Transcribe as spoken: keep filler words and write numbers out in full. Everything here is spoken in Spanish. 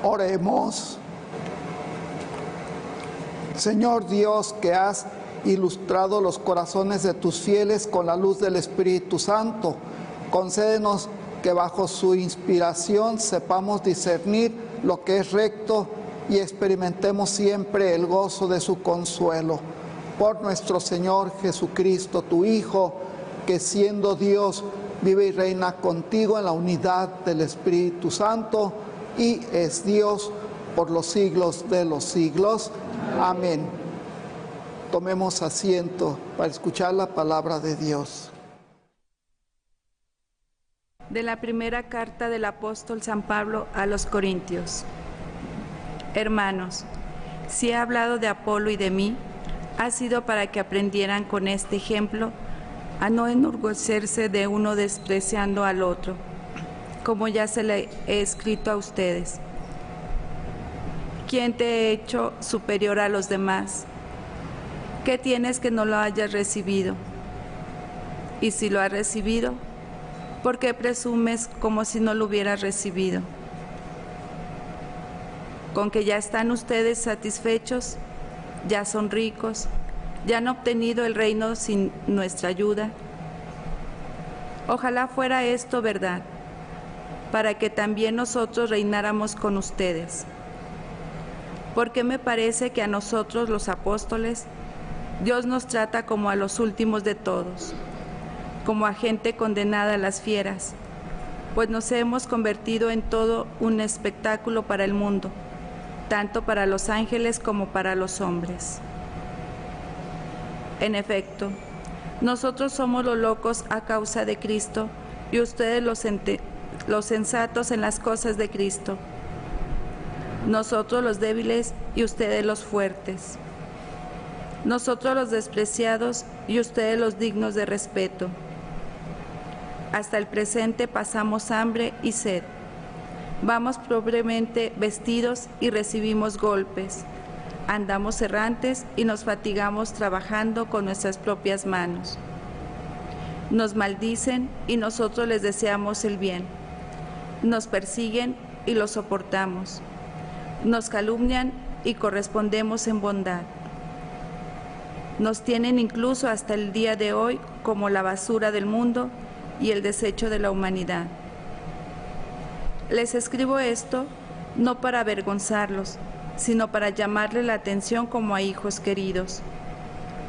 Oremos. Señor Dios, que has ilustrado los corazones de tus fieles con la luz del Espíritu Santo, concédenos que bajo su inspiración sepamos discernir lo que es recto y experimentemos siempre el gozo de su consuelo. Por nuestro Señor Jesucristo, tu Hijo, que siendo Dios, vive y reina contigo en la unidad del Espíritu Santo y es Dios por los siglos de los siglos. Amén. Tomemos asiento para escuchar la palabra de Dios. De la primera carta del apóstol San Pablo a los Corintios. Hermanos, si he hablado de Apolo y de mí, ha sido para que aprendieran con este ejemplo a no enorgullecerse de uno despreciando al otro, como ya se le he escrito a ustedes. ¿Quién te ha hecho superior a los demás? ¿Qué tienes que no lo hayas recibido? Y si lo has recibido, ¿por qué presumes como si no lo hubieras recibido? ¿Con que ya están ustedes satisfechos? ¿Ya son ricos? ¿Ya han obtenido el reino sin nuestra ayuda? Ojalá fuera esto verdad, para que también nosotros reináramos con ustedes. Porque me parece que a nosotros los apóstoles, Dios nos trata como a los últimos de todos, como a gente condenada a las fieras, pues nos hemos convertido en todo un espectáculo para el mundo, tanto para los ángeles como para los hombres. En efecto, nosotros somos los locos a causa de Cristo y ustedes los, los sensatos en las cosas de Cristo. Nosotros los débiles y ustedes los fuertes. Nosotros los despreciados y ustedes los dignos de respeto. Hasta el presente pasamos hambre y sed. Vamos pobremente vestidos y recibimos golpes. Andamos errantes y nos fatigamos trabajando con nuestras propias manos. Nos maldicen y nosotros les deseamos el bien. Nos persiguen y lo soportamos. Nos calumnian y correspondemos en bondad. Nos tienen incluso hasta el día de hoy como la basura del mundo y el desecho de la humanidad. Les escribo esto no para avergonzarlos, sino para llamarles la atención como a hijos queridos.